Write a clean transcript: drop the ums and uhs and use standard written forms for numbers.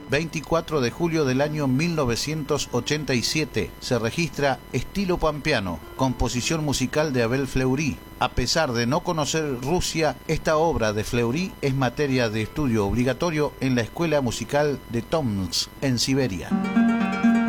24 de julio del año 1987. Se registra Estilo Pampeano, composición musical de Abel Fleury. A pesar de no conocer Rusia, esta obra de Fleury es materia de estudio obligatorio en la Escuela Musical de Tomsk, en Siberia.